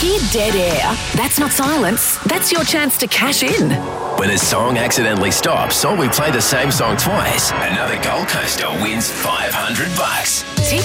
Hear dead air? That's not silence. That's your chance to cash in. When a song accidentally stops or we play the same song twice, another Gold Coaster wins $500.